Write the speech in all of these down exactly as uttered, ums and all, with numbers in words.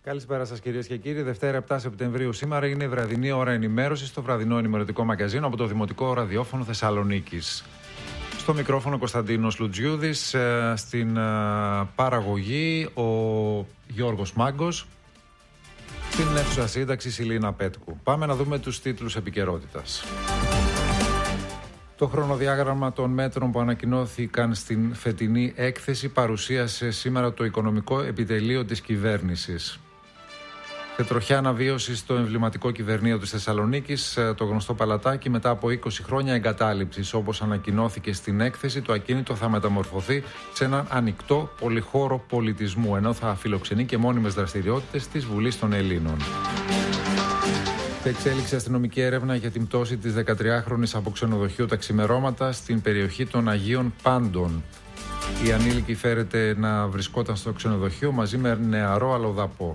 Καλησπέρα σας κυρίες και κύριοι. Δευτέρα επτά Σεπτεμβρίου σήμερα είναι η βραδινή ώρα ενημέρωσης στο βραδινό ενημερωτικό μαγκαζίνο από το Δημοτικό Ραδιόφωνο Θεσσαλονίκης. Στο μικρόφωνο Κωνσταντίνος Λουτζιούδης, στην παραγωγή ο Γιώργος Μάγκος, στην αίθουσα σύνταξης η Λίνα Πέτκου. Πάμε να δούμε τους τίτλους επικαιρότητας. Το χρονοδιάγραμμα των μέτρων που ανακοινώθηκαν στην φετινή έκθεση παρουσίασε σήμερα το Οικονομικό Επιτελείο της Κυβέρνησης. Πετροχιά αναβίωση στο εμβληματικό κυβερνείο της Θεσσαλονίκης, το γνωστό παλατάκι, μετά από είκοσι χρόνια εγκατάλειψης. Όπως ανακοινώθηκε στην έκθεση, το ακίνητο θα μεταμορφωθεί σε έναν ανοιχτό πολυχώρο πολιτισμού, ενώ θα φιλοξενεί και μόνιμες δραστηριότητες της Βουλής των Ελλήνων. Εξέλιξε αστυνομική έρευνα για την πτώση της δεκατριάχρονης από ξενοδοχείο τα ξημερώματα στην περιοχή των Αγίων Πάντων. Η ανήλικη φέρεται να βρισκόταν στο ξενοδοχείο μαζί με νεαρό αλλοδαπό.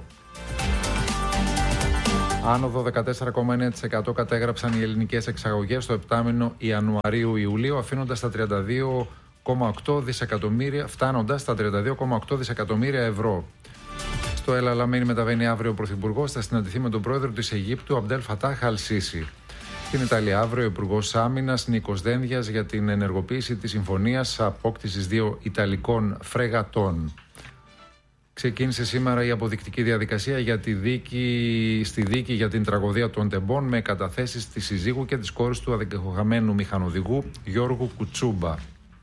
Άνοδο δεκατέσσερα κόμμα εννέα τοις εκατό κατέγραψαν οι ελληνικές εξαγωγές στο επτάμηνο Ιανουαρίου-Ιουλίου, αφήνοντας τα τριάντα δύο κόμμα οκτώ δισεκατομμύρια, φτάνοντας στα τριάντα δύο κόμμα οκτώ δισεκατομμύρια ευρώ. Στο Ελ Αλαμίν μεταβαίνει αύριο ο Πρωθυπουργός, θα συναντηθεί με τον πρόεδρο της Αιγύπτου, Αμπτέλ Φατάχ Αλ Σίσι. Στην Ιταλία αύριο ο Υπουργός Άμυνας Νίκος Δένδιας για την ενεργοποίηση της συμφωνίας απόκτησης δύο Ιταλικών φρεγατών. Ξεκίνησε σήμερα η αποδεικτική διαδικασία για τη δίκη, στη δίκη για την τραγωδία των Τεμπών, με καταθέσεις της συζύγου και της κόρης του αδικαιοχαμένου μηχανοδηγού Γιώργου Κουτσούμπα.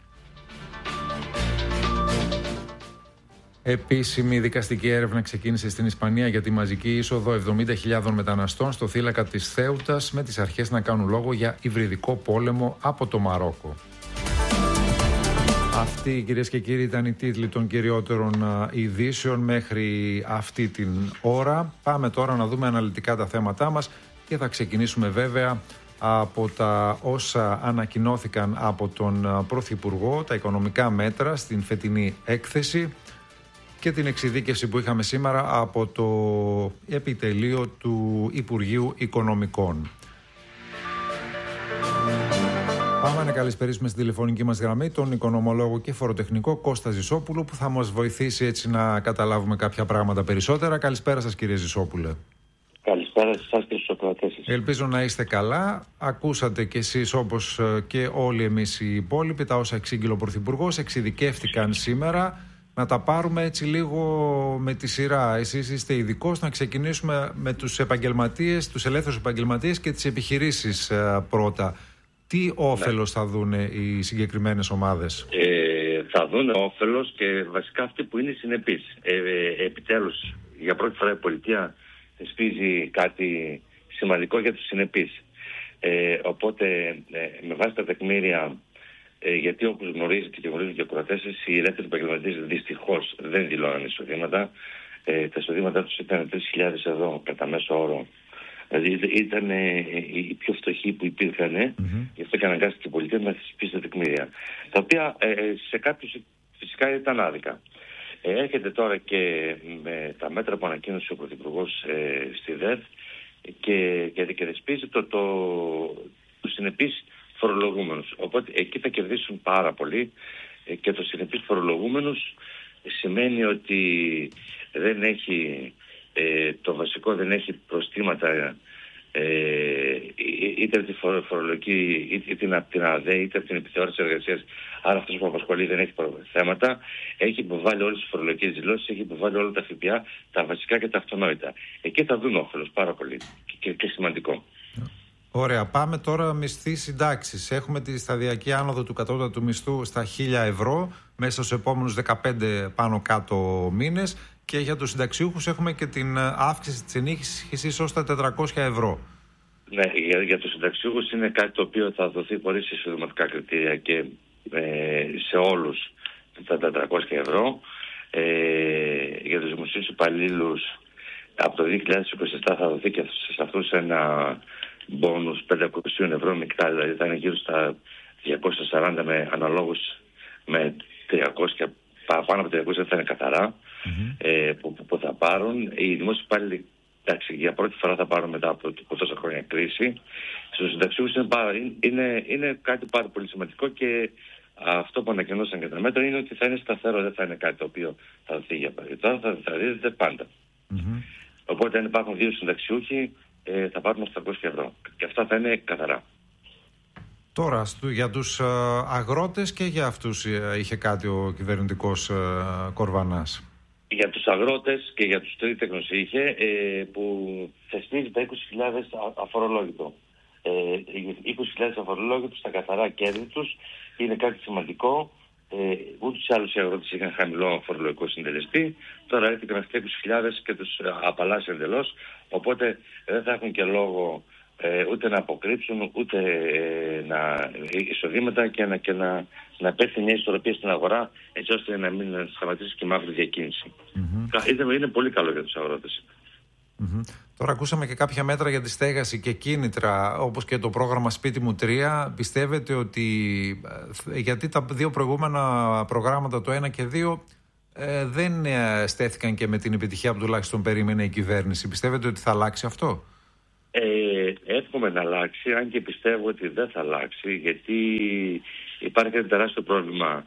Επίσημη δικαστική έρευνα ξεκίνησε στην Ισπανία για τη μαζική είσοδο εβδομήντα χιλιάδων μεταναστών στο θύλακα της Θέουτας, με τις αρχές να κάνουν λόγο για υβριδικό πόλεμο από το Μαρόκο. Αυτοί, κυρίες και κύριοι, ήταν οι τίτλοι των κυριότερων ειδήσεων μέχρι αυτή την ώρα. Πάμε τώρα να δούμε αναλυτικά τα θέματά μας και θα ξεκινήσουμε βέβαια από τα όσα ανακοινώθηκαν από τον Πρωθυπουργό, τα οικονομικά μέτρα στην φετινή έκθεση και την εξειδίκευση που είχαμε σήμερα από το επιτελείο του Υπουργείου Οικονομικών. Πάμε να καλησπερίσουμε στην τηλεφωνική μας γραμμή τον οικονομολόγο και φοροτεχνικό Κώστα Ζησόπουλο, που θα μας βοηθήσει έτσι να καταλάβουμε κάποια πράγματα περισσότερα. Καλησπέρα σας, κύριε Ζησόπουλε. Καλησπέρα σε εσάς και στους ακροατές σας. Ελπίζω να είστε καλά. Ακούσατε κι εσείς, όπως και όλοι εμείς οι υπόλοιποι, τα όσα εξήγηλε ο Πρωθυπουργός. Εξειδικεύτηκαν σήμερα. Να τα πάρουμε έτσι λίγο με τη σειρά. Εσείς είστε ειδικός, να ξεκινήσουμε με τους επαγγελματίες, τους ελεύθερους επαγγελματίες και τις επιχειρήσεις πρώτα. Τι όφελος ναι. θα δουν οι συγκεκριμένες ομάδες? Ε, θα δουν όφελος και βασικά αυτοί που είναι συνεπείς. Ε, ε, επιτέλους, για πρώτη φορά η πολιτεία θεσπίζει κάτι σημαντικό για τους συνεπείς. Ε, οπότε, ε, με βάση τα τεκμήρια, ε, γιατί όπως γνωρίζετε και γνωρίζετε και οι ακροατές, οι ελεύθεροι επαγγελματίες δυστυχώς δεν δηλώναν εισοδήματα. Ε, τα εισοδήματά τους ήταν τρεις χιλιάδες ευρώ κατά μέσο όρο. Δηλαδή ήταν ε, οι πιο φτωχοί που υπήρχαν, mm-hmm. γι' αυτό και αναγκάστηκε η πολιτεία να θεσπίσει τα τεκμήρια. Τα οποία ε, σε κάποιους φυσικά ήταν άδικα. Ε, έρχεται τώρα και με τα μέτρα που ανακοίνωσε ο Πρωθυπουργός ε, στη ΔΕΔ και, και, και θεσπίζει το, το, τους συνεπείς φορολογούμενους. Οπότε εκεί θα κερδίσουν πάρα πολύ ε, και τους συνεπείς φορολογούμενους σημαίνει ότι δεν έχει... Ε, το βασικό δεν έχει προστήματα ε, είτε από τη φορολογική είτε από την ΑΔΕ είτε από την επιθεώρηση εργασίας. Άρα αυτός που απασχολεί δεν έχει θέματα, έχει υποβάλει όλες τις φορολογικές δηλώσεις, έχει υποβάλει όλα τα ΦΠΑ, τα βασικά και τα αυτονόητα. Εκεί θα δουν όφελος πάρα πολύ και, και, και σημαντικό. Ωραία, πάμε τώρα μισθοί συντάξεις. Έχουμε τη σταδιακή άνοδο του κατώτατου μισθού στα χίλια ευρώ μέσα στους επόμενους δεκαπέντε πάνω κάτω μήνες. Και για τους συνταξιούχους έχουμε και την αύξηση της ενίσχυσης ως τα τετρακόσια ευρώ. Ναι, για, για τους συνταξιούχους είναι κάτι το οποίο θα δοθεί χωρίς εισοδηματικά κριτήρια και ε, σε όλους τα τετρακόσια ευρώ. Ε, για τους δημοσίους υπαλλήλους από το δύο χιλιάδες είκοσι επτά θα δοθεί και σε αυτούς ένα μπόνους πεντακόσια ευρώ μεικτά, δηλαδή θα είναι γύρω στα διακόσια σαράντα με αναλόγους με τριακόσια, πάνω από τριακόσια θα είναι καθαρά. Mm-hmm. Ε, που, που, που θα πάρουν. Οι δημόσιοι υπάλληλοι, εντάξει, για πρώτη φορά θα πάρουν μετά από, από τόσα χρόνια κρίση. Στους συνταξιούχους είναι, είναι, είναι κάτι πάρα πολύ σημαντικό και αυτό που ανακοινώσαν και τα μέτρα είναι ότι θα είναι σταθερό, δεν θα είναι κάτι το οποίο θα δοθεί για παράδειγμα. Θα, θα δίδεται πάντα. Mm-hmm. Οπότε αν υπάρχουν δύο συνταξιούχοι ε, θα πάρουν οκτακόσια ευρώ. Και αυτά θα είναι καθαρά. Τώρα για τους αγρότες και για αυτούς είχε κάτι ο κυβερνητικός Κορβανάς. Για τους αγρότες και για τους τρίτεκνους είχε ε, που θεσπίζει τα είκοσι χιλιάδες αφορολόγητο. Ε, είκοσι χιλιάδες αφορολόγητο στα καθαρά κέρδη τους είναι κάτι σημαντικό. Ε, ούτως ή άλλως οι αγρότες είχαν χαμηλό φορολογικό συντελεστή. Τώρα έρχεται μέχρι είκοσι χιλιάδες και τους απαλλάσσει εντελώς. Οπότε δεν θα έχουν και λόγο ε, ούτε να αποκρύψουν ούτε ε, να εισοδήματα και να, και να, να πέφτει μια ισορροπία στην αγορά, έτσι ώστε να μην να σταματήσει και η μαύρη διακίνηση. Mm-hmm. Είναι, είναι πολύ καλό για τους αγρότες. Mm-hmm. Τώρα ακούσαμε και κάποια μέτρα για τη στέγαση και κίνητρα, όπως και το πρόγραμμα Σπίτι μου τρία. Πιστεύετε ότι, γιατί τα δύο προηγούμενα προγράμματα, το ένα και δύο, ε, δεν στέθηκαν και με την επιτυχία που τουλάχιστον περίμενε η κυβέρνηση. Πιστεύετε ότι θα αλλάξει αυτό? Ε, εύχομαι να αλλάξει, αν και πιστεύω ότι δεν θα αλλάξει, γιατί υπάρχει ένα τεράστιο πρόβλημα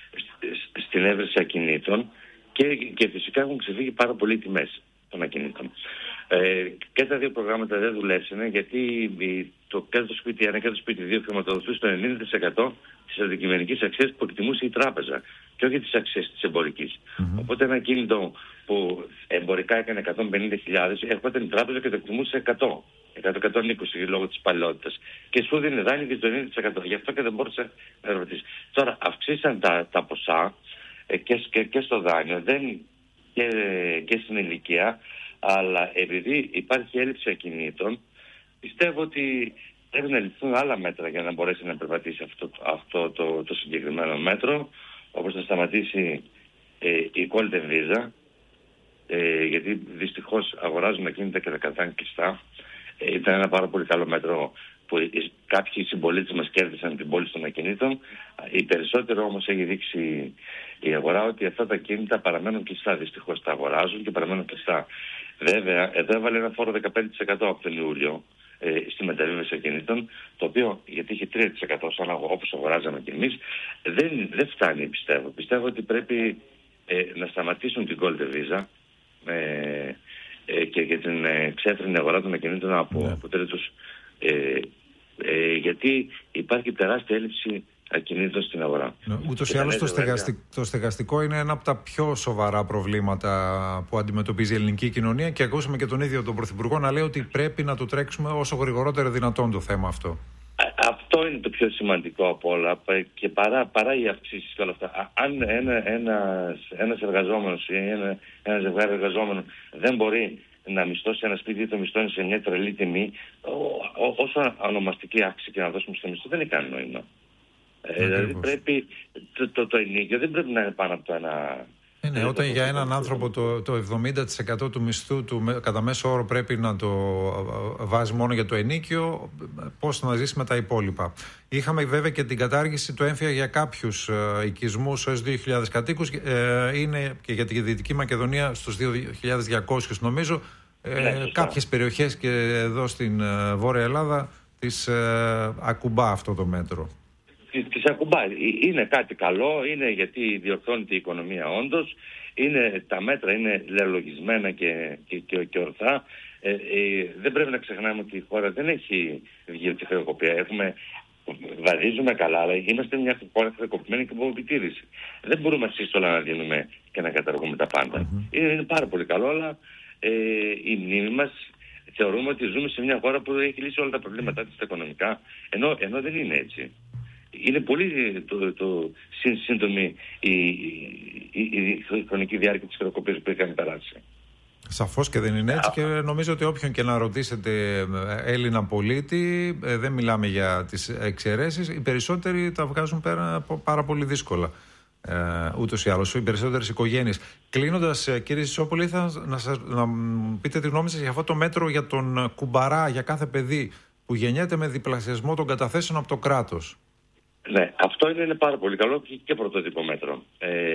στην έβρεση ακινήτων και, και φυσικά έχουν ξεφύγει πάρα πολύ τιμές των ακινήτων. Ε, και τα δύο προγράμματα δεν δουλέψανε, γιατί το και το σπίτι ένα και το σπίτι δύο χρηματοδοτούσε το ενενήντα τοις εκατό της αντικειμενικής αξίας που εκτιμούσε η τράπεζα και όχι της αξίας της εμπορικής. Mm-hmm. Οπότε ένα ακίνητο που εμπορικά έκανε εκατόν πενήντα χιλιάδες, έρχονταν η τράπεζα και το εκτιμούσε εκατό, εκατό με εκατόν είκοσι λόγω της παλαιότητας. Και σου δίνει δάνειο και το ενενήντα τοις εκατό. Γι' αυτό και δεν μπόρεσε να ρωτήσει. Τώρα αυξήσαν τα, τα ποσά ε, και, και, και στο δάνειο δεν, και, και στην ηλικία, αλλά επειδή υπάρχει έλλειψη ακινήτων, πιστεύω ότι πρέπει να ληφθούν άλλα μέτρα για να μπορέσει να περπατήσει αυτό, αυτό το, το συγκεκριμένο μέτρο, όπως να σταματήσει ε, η Golden Visa, ε, γιατί δυστυχώς αγοράζουν ακίνητα και τα κρατάνε κλειστά. Ε, ήταν ένα πάρα πολύ καλό μέτρο που κάποιοι συμπολίτες μας κέρδισαν την πώληση των ακινήτων. Οι περισσότερο όμως έχει δείξει η αγορά ότι αυτά τα ακίνητα παραμένουν κλειστά. Δυστυχώς τα αγοράζουν και παραμένουν κλειστά. Βέβαια, εδώ έβαλε ένα φόρο δεκαπέντε τοις εκατό από τον Ιούλιο ε, στη μεταβίβαση ακινήτων, το οποίο, γιατί είχε τρία τοις εκατό σαν όπως αγοράζαμε κι εμείς, δεν, δεν φτάνει, πιστεύω. Πιστεύω ότι πρέπει ε, να σταματήσουν την Golden Visa ε, ε, και για την ε, ξέφρενη αγορά των ακινήτων από, yeah. από τρίτους, ε, ε, γιατί υπάρχει τεράστια έλλειψη ακινήτων στην αγορά. Ναι, ούτως ή άλλως το, στεγαστι... το στεγαστικό είναι ένα από τα πιο σοβαρά προβλήματα που αντιμετωπίζει η ελληνική κοινωνία και ακούσαμε και τον ίδιο τον Πρωθυπουργό να λέει ότι πρέπει να το τρέξουμε όσο γρηγορότερα δυνατόν το θέμα αυτό. Α, αυτό είναι το πιο σημαντικό από όλα και παρά, παρά οι αυξήσεις και όλα αυτά. Αν ένα, ένας, ένας εργαζόμενος ή ένα, ένα ζευγάρι εργαζόμενων δεν μπορεί να μισθώσει ένα σπίτι ή το μισθώνει σε μια τρελή τιμή, ό, ό, όσο ονομαστική αύξηση και να δώσουμε στο μισθό δεν έχει κανένα νόημα. Ε, δηλαδή πρέπει, το, το, το ενίκιο δεν πρέπει να είναι πάνω από το ένα... Ε, ναι, όταν για έναν άνθρωπο το, το εβδομήντα τοις εκατό του μισθού του κατά μέσο όρο πρέπει να το βάζει μόνο για το ενίκιο, πώς να ζήσει με τα υπόλοιπα. Είχαμε βέβαια και την κατάργηση του έμφυα για κάποιους ε, οικισμούς έως δύο χιλιάδες κατοίκους, ε, είναι και για τη Δυτική Μακεδονία στους δύο χιλιάδες διακόσιους νομίζω, ε, ναι, κάποιες περιοχές και εδώ στην ε, Βόρεια Ελλάδα τις ε, ακουμπά αυτό το μέτρο. Τις ακουμπάει. Είναι κάτι καλό, είναι γιατί διορθώνεται η οικονομία όντως, είναι, τα μέτρα είναι λεωλογισμένα και, και, και, και ορθά. Ε, ε, δεν πρέπει να ξεχνάμε ότι η χώρα δεν έχει βγει από τη χρεοκοπία. Έχουμε, βαδίζουμε καλά, αλλά είμαστε μια χώρα χρεοκοπημένη και από επιτήρηση. Δεν μπορούμε σύστολα να δίνουμε και να καταργούμε τα πάντα. Mm-hmm. Είναι, είναι πάρα πολύ καλό, αλλά ε, η μνήμη μας θεωρούμε ότι ζούμε σε μια χώρα που έχει λύσει όλα τα προβλήματά της οικονομικά, ενώ, ενώ δεν είναι έτσι. Είναι πολύ το, το, σύντομη η, η, η, η χρονική διάρκεια της χρεοκοπίας που έχει περάσει. Σαφώς και δεν είναι έτσι και νομίζω ότι όποιον και να ρωτήσετε Έλληνα πολίτη, δεν μιλάμε για τις εξαιρέσεις, οι περισσότεροι τα βγάζουν πέρα πάρα πολύ δύσκολα. Ε, ούτως ή άλλως, οι περισσότερες οικογένειες. Κλείνοντας, κύριε Σισόπουλη, θα να, σας, να πείτε τη γνώμη σας για αυτό το μέτρο για τον κουμπαρά για κάθε παιδί που γεννιέται με διπλασιασμό των καταθέσεων από το κράτος. Ναι, αυτό είναι, είναι πάρα πολύ καλό και, και πρωτότυπο μέτρο.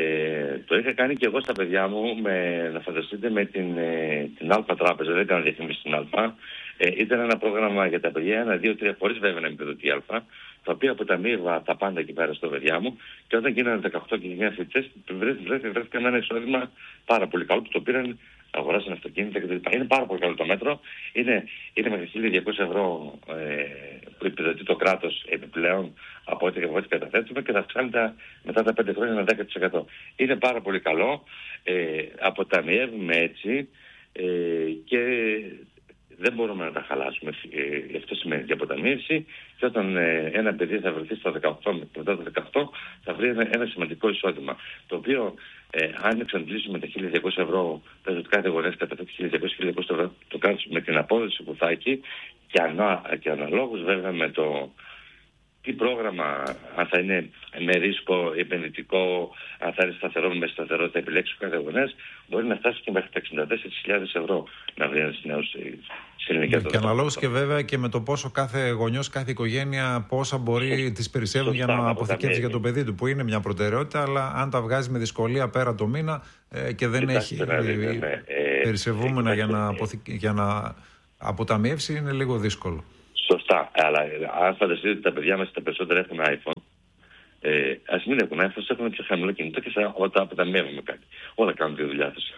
Ε, το είχα κάνει και εγώ στα παιδιά μου, με, να φανταστείτε, με την, ε, την Αλφα Τράπεζα, δεν έκανα διαφήμιση στην Αλφα. Ε, ήταν ένα πρόγραμμα για τα παιδιά, ένα, δύο, τρία, χωρίς βέβαια να επιδοτεί η Αλφα, τα οποία αποταμίευα τα πάντα εκεί πέρα στο παιδιά μου και όταν γίνανε δεκαοκτώ και εννιά φοιτητές, βρέθηκαν ένα εισόδημα πάρα πολύ καλό που το πήραν αγοράσουν αυτοκίνητα κτλ. Είναι πάρα πολύ καλό το μέτρο. Είναι, είναι με χίλια διακόσια ευρώ ε, που επιδοτεί το κράτος επιπλέον από ό,τι, από ό,τι καταθέτουμε και θα αυξάνεται μετά τα πέντε χρόνια ένα δέκα τοις εκατό. Είναι πάρα πολύ καλό. Ε, αποταμιεύουμε έτσι ε, και δεν μπορούμε να τα χαλάσουμε. Ε, αυτό σημαίνει και αποταμίευση. Και όταν ε, ένα παιδί θα βρεθεί στα δεκαοκτώ και μετά το δεκαοκτώ θα βρει ένα, ένα σημαντικό εισόδημα. Το οποίο, ε, αν εξαντλήσουμε τα χίλια διακόσια ευρώ, τα ζωτικά γονέα καταθέτει χίλια διακόσια με χίλια διακόσια ευρώ το κράτος με την απόδοση που θα έχει και, ανά, και αναλόγως βέβαια με το τι πρόγραμμα, αν θα είναι με ρίσκο επενδυτικό, αν θα είναι σταθερό με σταθερότητα επιλέξει ο κάθε γονέας, μπορεί να φτάσει και μέχρι τα εξήντα τέσσερις χιλιάδες ευρώ να βρει ένας νέος στην ηλικία του. Και αναλόγως και βέβαια και με το πόσο κάθε γονιός, κάθε οικογένεια, πόσα μπορεί τις περισσεύουν για να αποθηκεύσει για το παιδί του, που είναι μια προτεραιότητα, αλλά αν τα βγάζει με δυσκολία πέρα το μήνα ε, και δεν Κοιτάξτε, έχει ναι, ναι, ναι. περισσευούμενα ε, για, να αποθυ... για να αποταμιεύσει, είναι λίγο δύσκολο. Σωστά, αλλά αν φανταστείτε ότι τα παιδιά μας τα περισσότερα έχουν iPhone, ε, ας μην έχουν iPhone, έχουν πιο χαμηλό κινητό και θα, όταν αποταμιεύουμε κάτι. Όλα κάνουν τη δουλειά τους.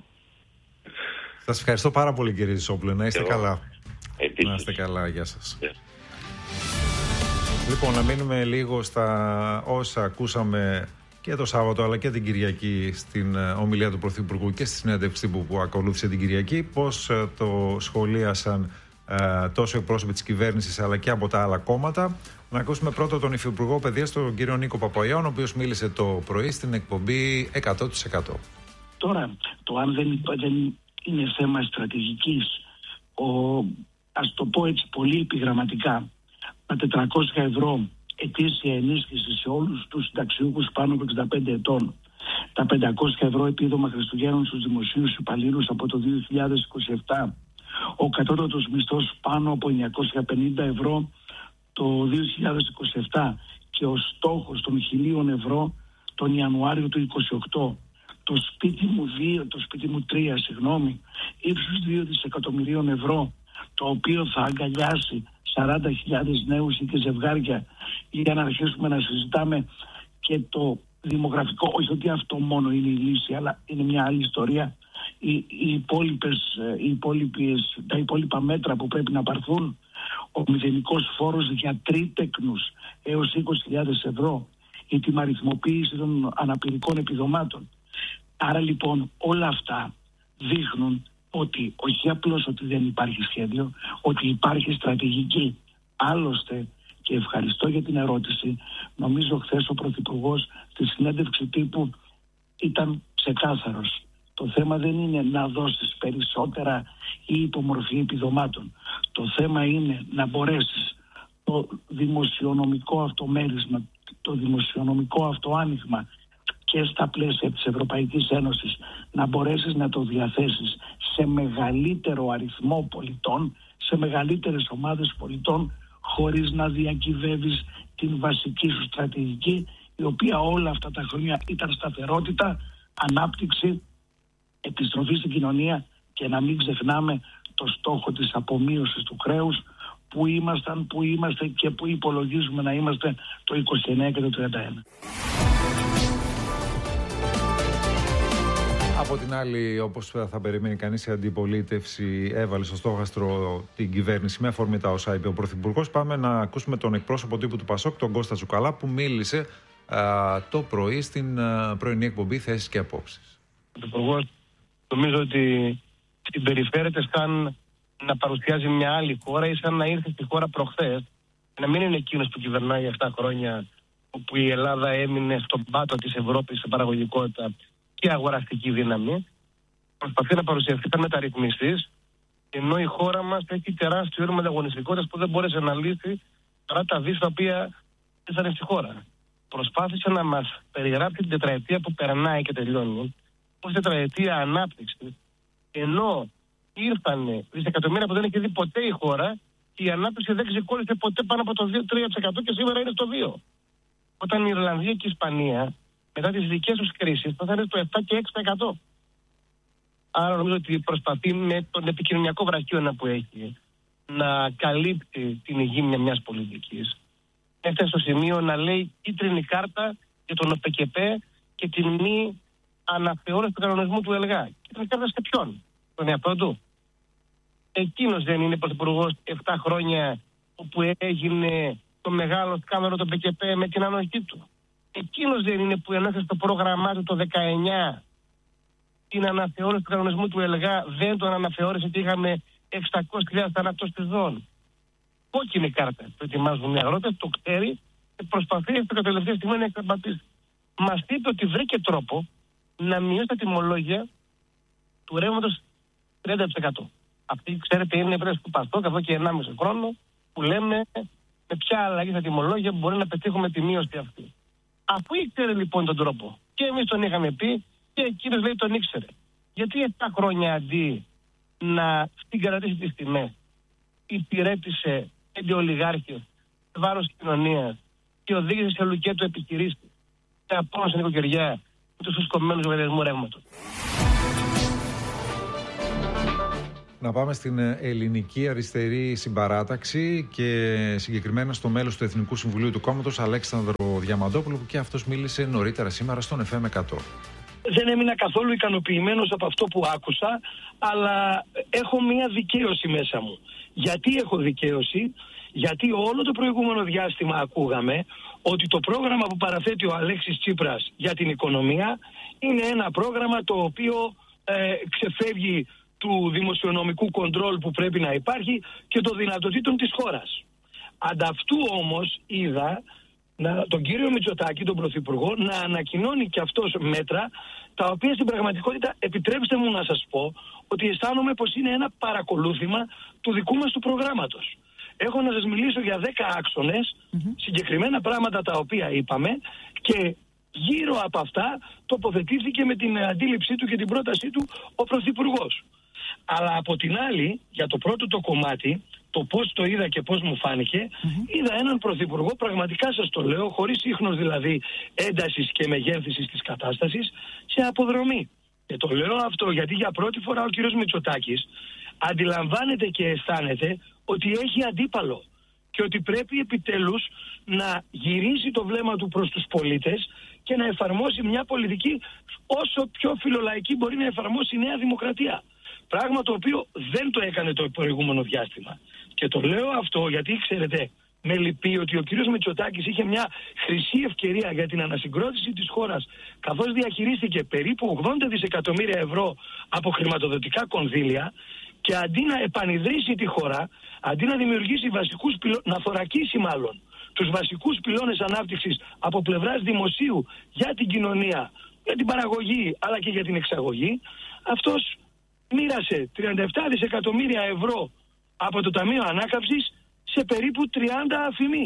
Σας ευχαριστώ πάρα πολύ, κύριε Ζησόπουλε. Να είστε Εγώ. καλά. Επίσης. Να είστε καλά, γεια σας. Yes. Λοιπόν, να μείνουμε λίγο στα όσα ακούσαμε και το Σάββατο αλλά και την Κυριακή στην ομιλία του Πρωθυπουργού και στη συνέντευξη που, που ακολούθησε την Κυριακή. Πώς το σχολίασαν ε, τόσο εκπρόσωποι της κυβέρνησης αλλά και από τα άλλα κόμματα. Να ακούσουμε πρώτα τον Υφυπουργό Παιδείας, τον κύριο Νίκο Παπαϊωάννου, ο οποίος μίλησε το πρωί στην εκπομπή εκατό τοις εκατό. Τώρα, το αν δεν, δεν είναι θέμα στρατηγικής, ο, ας το πω έτσι πολύ επιγραμματικά, τα τετρακόσια ευρώ ετήσια ενίσχυση σε όλους τους συνταξιούχους πάνω από εξήντα πέντε ετών, τα πεντακόσια ευρώ επίδομα Χριστουγέννων στους δημοσίους υπαλλήλους από το δύο χιλιάδες είκοσι επτά, ο κατώτατος μισθός πάνω από εννιακόσια πενήντα ευρώ το δύο χιλιάδες είκοσι επτά και ο στόχος των χιλίων ευρώ τον Ιανουάριο του είκοσι οκτώ, το σπίτι μου δύο, το σπίτι μου τρία, συγγνώμη, ύψους δύο δισεκατομμυρίων ευρώ, το οποίο θα αγκαλιάσει σαράντα χιλιάδες νέους ή και ζευγάρια, για να αρχίσουμε να συζητάμε και το δημογραφικό. Όχι ότι αυτό μόνο είναι η λύση, αλλά είναι μια άλλη ιστορία. Οι, οι υπόλοιπες, οι υπόλοιπες, τα υπόλοιπα μέτρα που πρέπει να πάρθουν, ο μηδενικός φόρος για τρίτεκνους έως είκοσι χιλιάδες ευρώ, η τιμαριθμοποίηση των αναπηρικών επιδομάτων. Άρα λοιπόν όλα αυτά δείχνουν ότι όχι απλώς ότι δεν υπάρχει σχέδιο, ότι υπάρχει στρατηγική. Άλλωστε, και ευχαριστώ για την ερώτηση, νομίζω χθες ο Πρωθυπουργός στη συνέντευξη τύπου ήταν ξεκάθαρος. Το θέμα δεν είναι να δώσεις περισσότερα ή υπομορφή επιδομάτων. Το θέμα είναι να μπορέσεις το δημοσιονομικό αυτό μέρισμα, το δημοσιονομικό αυτό άνοιγμα και στα πλαίσια της Ευρωπαϊκής Ένωσης να μπορέσεις να το διαθέσεις σε μεγαλύτερο αριθμό πολιτών, σε μεγαλύτερες ομάδες πολιτών, χωρίς να διακυβεύεις την βασική σου στρατηγική, η οποία όλα αυτά τα χρόνια ήταν σταθερότητα, ανάπτυξη, επιστροφή στην κοινωνία και να μην ξεχνάμε το στόχο της απομείωσης του χρέους που ήμασταν, που είμαστε και που υπολογίζουμε να είμαστε το είκοσι εννέα και το τριάντα ένα. Από την άλλη, όπως θα περιμένει κανείς, η αντιπολίτευση έβαλε στο στόχαστρο την κυβέρνηση με αφορμή τα όσα είπε ο Πρωθυπουργός. Πάμε να ακούσουμε τον εκπρόσωπο τύπου του Πασόκ, τον Κώστα Τσουκαλά, που μίλησε α, το πρωί στην α, πρωινή εκπομπή Θέσεις και Απόψεις. Ο Πρωθυπουργός νομίζω ότι συμπεριφέρεται σαν να παρουσιάζει μια άλλη χώρα ή σαν να ήρθε στη χώρα προχθές, να μην είναι εκείνος που κυβερνάει επτά χρόνια, όπου η Ελλάδα έμεινε στον πάτο της Ευρώπης σε παραγωγικότητα και αγοραστική δύναμη. Προσπαθεί να παρουσιαστεί σαν μεταρρυθμιστής, ενώ η χώρα μας έχει τεράστιο έργο ανταγωνιστικότητας που δεν μπόρεσε να λύσει παρά τα δις τα οποία ήρθαν στη χώρα. Προσπάθησε να μας περιγράψει την τετραετία που περνάει και τελειώνει ως τετραετία ανάπτυξη, ενώ ήρθαν δισεκατομμύρια που δεν έχει δει ποτέ η χώρα και η ανάπτυξη δεν ξεκόλλησε ποτέ πάνω από το δύο με τρία τοις εκατό και σήμερα είναι στο δύο τοις εκατό. Όταν η Ιρλανδία και η Ισπανία μετά τις δικές τους κρίσεις θα είναι στο επτά και έξι τοις εκατό. Άρα νομίζω ότι προσπαθεί με τον επικοινωνιακό βραχίωνα που έχει να καλύπτει την ηγήμνια μιας πολιτικής. Έφτασε στο σημείο να λέει κίτρινη κάρτα για τον ΟΠΕΚΕΠΕ και την μη αναθεώρηση του κανονισμού του ΕΛΓΑ. Και ήταν κάρτα σε ποιον? Τον εαυτό του. Εκείνος δεν είναι πρωθυπουργός επτά χρόνια όπου έγινε το μεγάλο σκάνδαλο των ΠΚΠ με την ανοχή του? Εκείνος δεν είναι που ενέθεσε το πρόγραμμά του το δεκαεννιά την αναθεώρηση του κανονισμού του ΕΛΓΑ, δεν τον αναθεώρησε και είχαμε εξακόσιες χιλιάδες θανάτους στη ζώνη? Κόκκινη κάρτα το ετοιμάζουν οι αγρότες, το ξέρει και προσπαθεί στο τελευταία στιγμή να εξαπατήσει. Μας είπε ότι βρήκε τρόπο να μειώσει τα τιμολόγια του ρεύματος τριάντα τοις εκατό. Αυτή, ξέρετε, είναι η πρόταση του Παστόκ εδώ και ενάμιση χρόνο που λέμε με ποια αλλαγή στα τιμολόγια μπορεί να πετύχουμε τη μείωση αυτή. Αφού ήξερε λοιπόν τον τρόπο και εμείς τον είχαμε πει και εκείνος λέει τον ήξερε, γιατί επτά χρόνια αντί να συγκρατήσει τις τιμές υπηρέτησε πέντε ολιγάρχες σε βάρος της κοινωνίας και οδήγησε σε λουκέτο επιχειρήσεις σε απόμονωση νοικοκυριά με τους φουσκωμένους λογαριασμούς ρεύματος? Να πάμε στην Ελληνική Αριστερή Συμπαράταξη και συγκεκριμένα στο μέλος του Εθνικού Συμβουλίου του Κόμματος, Αλέξανδρο Διαμαντόπουλο, που και αυτός μίλησε νωρίτερα σήμερα στον εφ εμ εκατό. Δεν έμεινα καθόλου ικανοποιημένος από αυτό που άκουσα, αλλά έχω μία δικαίωση μέσα μου. Γιατί έχω δικαίωση? Γιατί όλο το προηγούμενο διάστημα ακούγαμε ότι το πρόγραμμα που παραθέτει ο Αλέξης Τσίπρας για την οικονομία είναι ένα πρόγραμμα το οποίο ε, ξεφεύγει του δημοσιονομικού κοντρόλ που πρέπει να υπάρχει και των δυνατοτήτων της χώρας. Ανταυτού όμως είδα να, τον κύριο Μητσοτάκη, τον Πρωθυπουργό, να ανακοινώνει και αυτός μέτρα τα οποία στην πραγματικότητα, επιτρέψτε μου να σας πω, ότι αισθάνομαι πως είναι ένα παρακολούθημα του δικού μας του προγράμματος. Έχω να σας μιλήσω για δέκα άξονες, mm-hmm. συγκεκριμένα πράγματα τα οποία είπαμε και γύρω από αυτά τοποθετήθηκε με την αντίληψή του και την πρότασή του ο Πρωθυπουργός. Αλλά από την άλλη, για το πρώτο το κομμάτι, το πώς το είδα και πώς μου φάνηκε, mm-hmm. είδα έναν Πρωθυπουργό, πραγματικά σας το λέω, χωρίς ίχνος δηλαδή έντασης και μεγέθυνσης της κατάστασης, σε αποδρομή. Και το λέω αυτό γιατί για πρώτη φορά ο κύριος Μητσοτάκης αντιλαμβάνεται και αισθάνεται ότι έχει αντίπαλο και ότι πρέπει επιτέλους να γυρίσει το βλέμμα του προς τους πολίτες και να εφαρμόσει μια πολιτική όσο πιο φιλολαϊκή μπορεί να εφαρμόσει η Νέα Δημοκρατία. Πράγμα το οποίο δεν το έκανε το προηγούμενο διάστημα. Και το λέω αυτό γιατί, ξέρετε, με λυπεί ότι ο κύριος Μητσοτάκης είχε μια χρυσή ευκαιρία για την ανασυγκρότηση της χώρας, καθώς διαχειρίστηκε περίπου ογδόντα δισεκατομμύρια ευρώ από χρηματοδοτικά κονδύλια και αντί να επανειδρύσει τη χώρα, αντί να δημιουργήσει βασικούς πυλώνες, να θωρακίσει μάλλον τους βασικούς πυλώνες ανάπτυξης από πλευράς δημοσίου για την κοινωνία, για την παραγωγή αλλά και για την εξαγωγή, αυτός μοίρασε τριάντα επτά δισεκατομμύρια ευρώ από το Ταμείο Ανάκαμψης σε περίπου τριάντα αφημί.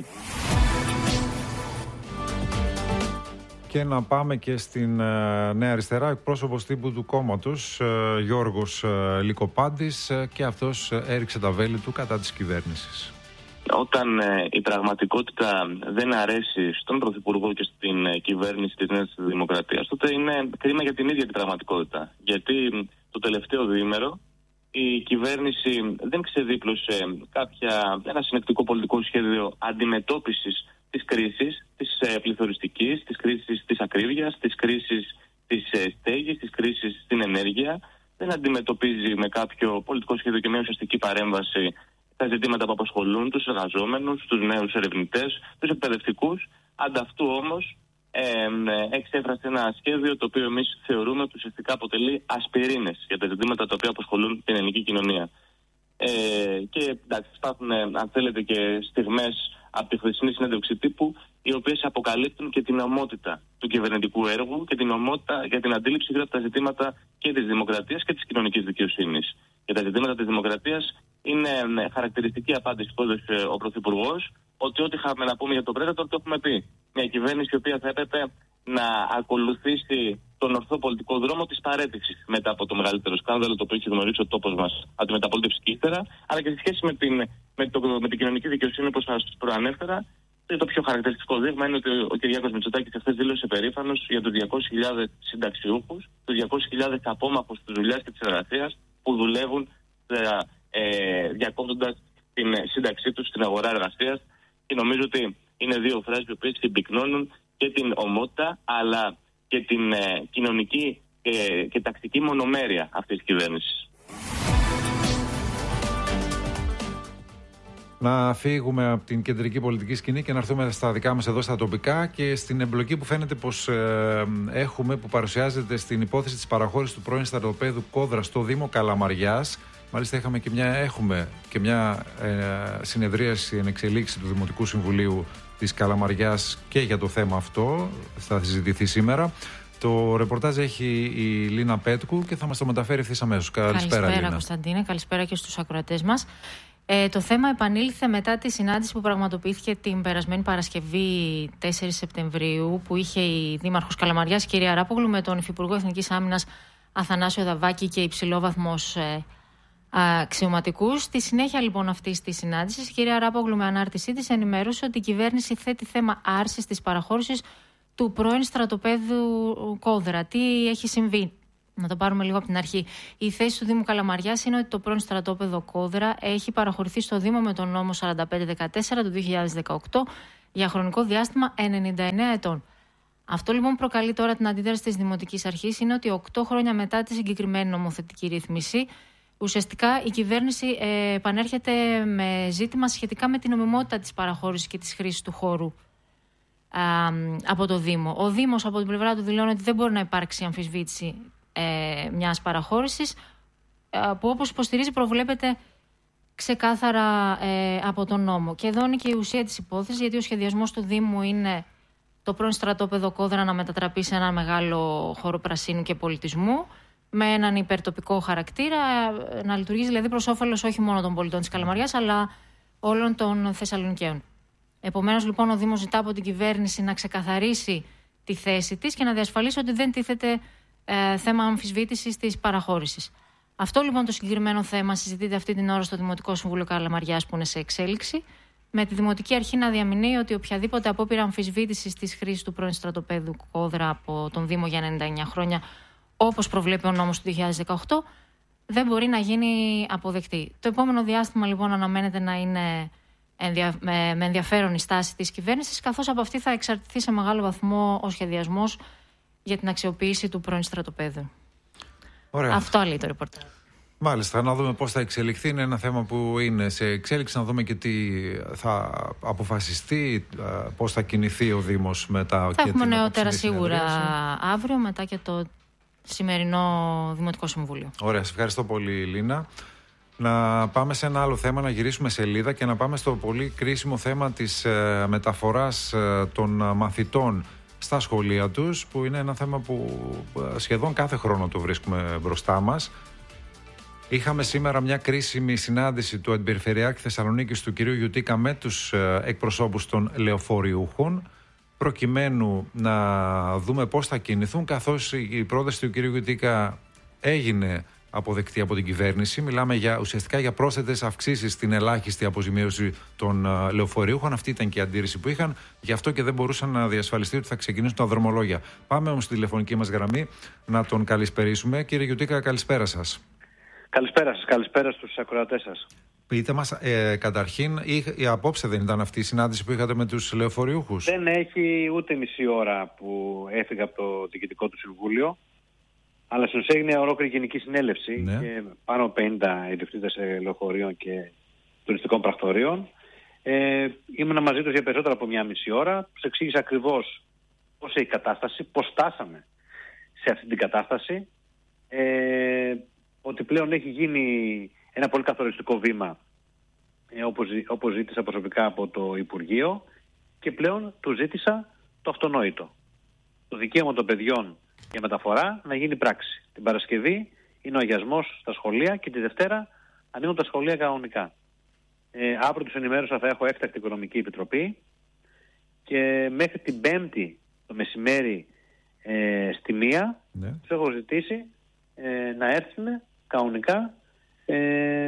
Και να πάμε και στην uh, Νέα Αριστερά, εκπρόσωπος τύπου του κόμματος, uh, Γιώργος uh, Λυκοπάντης, uh, και αυτός uh, έριξε τα βέλη του κατά της κυβέρνησης. Όταν uh, η πραγματικότητα δεν αρέσει στον Πρωθυπουργό και στην uh, κυβέρνηση της Νέας Δημοκρατίας, τότε είναι κρίμα για την ίδια την πραγματικότητα. Γιατί το τελευταίο διήμερο η κυβέρνηση δεν ξεδίπλωσε κάποια, ένα συνεκτικό πολιτικό σχέδιο αντιμετώπισης της κρίσης, της ε, πληθωριστικής, της κρίσης της ακρίβειας, της κρίσης της ε, στέγης, της κρίσης στην ενέργεια. Δεν αντιμετωπίζει με κάποιο πολιτικό σχέδιο και μια ουσιαστική παρέμβαση τα ζητήματα που απασχολούν τους εργαζόμενους, τους νέους ερευνητές, τους εκπαιδευτικούς. Ανταυτού όμως ε, ε, εξέφρασε ένα σχέδιο το οποίο εμείς θεωρούμε ότι ουσιαστικά αποτελεί ασπιρίνες για τα ζητήματα τα οποία απασχολούν την ελληνική κοινωνία. Ε, και εντάξει, υπάρχουν, αν θέλετε, και στιγμές από τη χθεσινή συνέντευξη τύπου, οι οποίες αποκαλύπτουν και την ομότητα του κυβερνητικού έργου και την ομότητα για την αντίληψη γύρω από τα ζητήματα και της δημοκρατίας και της κοινωνικής δικαιοσύνης. Για τα ζητήματα της δημοκρατίας είναι χαρακτηριστική απάντηση που έδωσε ο Πρωθυπουργός, ότι ό,τι είχαμε να πούμε για τον Predator το έχουμε πει. Μια κυβέρνηση η οποία θα έπρεπε να ακολουθήσει τον ορθό πολιτικό δρόμο της παρέτησης μετά από το μεγαλύτερο σκάνδαλο το οποίο έχει γνωρίσει ο τόπος μας από τη μεταπολίτευση και ύστερα, αλλά και σε σχέση με την, με το, με την κοινωνική δικαιοσύνη, όπως σας προανέφερα. Το πιο χαρακτηριστικό δείγμα είναι ότι ο Κυριάκος Μητσοτάκης χθες δήλωσε περήφανος για τους διακόσιες χιλιάδες συνταξιούχους, τους διακόσιες χιλιάδες απόμαχους της δουλειάς και της εργασίας που δουλεύουν ε, διακόπτοντας την σύνταξή τους στην αγορά εργασίας. Και νομίζω ότι είναι δύο φράσεις που συμπυκνώνουν και την ομότητα αλλά και την ε, κοινωνική και, και τακτική μονομέρεια αυτής της κυβέρνησης. Να φύγουμε από την κεντρική πολιτική σκηνή και να έρθουμε στα δικά μας εδώ στα τοπικά και στην εμπλοκή που φαίνεται πως ε, έχουμε, που παρουσιάζεται στην υπόθεση της παραχώρησης του πρώην στρατοπέδου Κόδρα στο Δήμο Καλαμαριάς. Μάλιστα είχαμε και μια, έχουμε και μια ε, συνεδρίαση εν εξελίξη του Δημοτικού Συμβουλίου της Καλαμαριάς και για το θέμα αυτό θα συζητηθεί σήμερα. Το ρεπορτάζ έχει η Λίνα Πέτκου και θα μας το μεταφέρει ευθύς αμέσως. Καλησπέρα, Καλησπέρα Λίνα. Κωνσταντίνε, καλησπέρα και στους ακροατές μας. Ε, το θέμα επανήλθε μετά τη συνάντηση που πραγματοποιήθηκε την περασμένη Παρασκευή τέσσερις Σεπτεμβρίου, που είχε η Δήμαρχος Καλαμαριάς, κυρία Ράπογλου, με τον Υφυπουργό Εθνικής Άμυνας Αθανάσιο Δαβάκη και υψηλόβαθμος ε, αξιωματικούς. Στη συνέχεια λοιπόν αυτής της συνάντησης, η κυρία Ράπογλου με ανάρτησή της ενημέρωσε ότι η κυβέρνηση θέτει θέμα άρσης της παραχώρησης του πρώην στρατοπέδου Κόδρα. Τι έχει συμβεί? Να το πάρουμε λίγο από την αρχή. Η θέση του Δήμου Καλαμαριάς είναι ότι το πρώην στρατόπεδο Κόδρα έχει παραχωρηθεί στο Δήμο με τον νόμο σαράντα πέντε δεκατέσσερα του δύο χιλιάδες δεκαοκτώ για χρονικό διάστημα ενενήντα εννέα ετών. Αυτό λοιπόν προκαλεί τώρα την αντίδραση της Δημοτικής Αρχής, είναι ότι οκτώ χρόνια μετά τη συγκεκριμένη νομοθετική ρύθμιση, ουσιαστικά η κυβέρνηση ε, επανέρχεται με ζήτημα σχετικά με την νομιμότητα της παραχώρησης και της χρήσης του χώρου α, από το Δήμο. Ο Δήμος από την πλευρά του δηλώνει ότι δεν μπορεί να υπάρξει αμφισβήτηση ε, μιας παραχώρησης ε, που, όπως υποστηρίζει, προβλέπεται ξεκάθαρα ε, από τον νόμο. Και εδώ είναι και η ουσία της υπόθεσης, γιατί ο σχεδιασμός του Δήμου είναι το πρώην στρατόπεδο Κόδρα να μετατραπεί σε ένα μεγάλο χώρο πρασίνου και πολιτισμού, με έναν υπερτοπικό χαρακτήρα, να λειτουργήσει δηλαδή προς όφελος όχι μόνο των πολιτών της Καλαμαριάς, αλλά όλων των Θεσσαλονικαίων. Επομένως, λοιπόν, ο Δήμος ζητά από την κυβέρνηση να ξεκαθαρίσει τη θέση της και να διασφαλίσει ότι δεν τίθεται ε, θέμα αμφισβήτησης της παραχώρησης. Αυτό λοιπόν το συγκεκριμένο θέμα συζητείται αυτή την ώρα στο Δημοτικό Συμβούλιο Καλαμαριάς, που είναι σε εξέλιξη, με τη Δημοτική Αρχή να διαμηνύει ότι οποιαδήποτε απόπειρα αμφισβήτησης της χρήσης του πρώην στρατοπέδου Κόδρα από τον Δήμο για ενενήντα εννέα χρόνια, όπως προβλέπει ο νόμος του δύο χιλιάδες δεκαοκτώ, δεν μπορεί να γίνει αποδεκτή. Το επόμενο διάστημα λοιπόν αναμένεται να είναι ενδια... με... με ενδιαφέρον η στάση της κυβέρνησης, καθώς από αυτή θα εξαρτηθεί σε μεγάλο βαθμό ο σχεδιασμός για την αξιοποίηση του πρώην στρατοπέδου. Ωραία. Αυτό λέει το ρεπορτάζ. Μάλιστα, να δούμε πώς θα εξελιχθεί. Είναι ένα θέμα που είναι σε εξέλιξη, να δούμε και τι θα αποφασιστεί, πώς θα κινηθεί ο Δήμος μετά. Θα έχουμε νεότερα σίγουρα αύριο, μετά και το σημερινό Δημοτικό Συμβούλιο. Ωραία, σας ευχαριστώ πολύ, Λίνα. Να πάμε σε ένα άλλο θέμα, να γυρίσουμε σελίδα και να πάμε στο πολύ κρίσιμο θέμα της ε, μεταφοράς ε, των μαθητών στα σχολεία τους, που είναι ένα θέμα που σχεδόν κάθε χρόνο το βρίσκουμε μπροστά μας. Είχαμε σήμερα μια κρίσιμη συνάντηση του Αντιπεριφερειάρχη Θεσσαλονίκης, του κ. Γιουτίκα, με τους ε, εκπροσώπους των λεωφοριούχων, προκειμένου να δούμε πώς θα κινηθούν, καθώς η πρόταση του κ. Γιουτίκα έγινε αποδεκτή από την κυβέρνηση. Μιλάμε για, ουσιαστικά για πρόσθετες αυξήσεις στην ελάχιστη αποζημίωση των uh, λεωφορείουχων. Αυτή ήταν και η αντίρρηση που είχαν. Γι' αυτό και δεν μπορούσαν να διασφαλιστεί ότι θα ξεκινήσουν τα δρομολόγια. Πάμε όμως στη τηλεφωνική μας γραμμή να τον καλησπερίσουμε. Κύριε Γιουτίκα, καλησπέρα σας. Καλησπέρα σας, καλησπέρα στους ακροατές σας. Πείτε μας, ε, καταρχήν, η, η απόψε δεν ήταν αυτή η συνάντηση που είχατε με τους λεωφορείουχους? Δεν έχει ούτε μισή ώρα που έφυγα από το Διοικητικό του Συμβούλιο, αλλά στην ουσία έγινε ολόκληρη γενική συνέλευση, ναι, και πάνω από πενήντα ιδιοκτήτες λεωφορείων και τουριστικών πρακτορείων. Ε, ήμουνα μαζί τους για περισσότερα από μια μισή ώρα. Τους εξήγησα ακριβώς πώς έχει η κατάσταση, πώς φτάσαμε σε αυτή την κατάσταση, ε, ότι πλέον έχει γίνει ένα πολύ καθοριστικό βήμα, ε, όπως, όπως ζήτησα προσωπικά από το Υπουργείο, και πλέον του ζήτησα το αυτονόητο. Το δικαίωμα των παιδιών για μεταφορά να γίνει πράξη. Την Παρασκευή είναι ο αγιασμός στα σχολεία και τη Δευτέρα ανοίγουν τα σχολεία κανονικά. Ε, αύριο τους ενημέρωσα, θα έχω έκτακτη οικονομική επιτροπή και μέχρι την Πέμπτη το μεσημέρι ε, στη μία, ναι, τους έχω ζητήσει ε, να έρθουν κανονικά ε,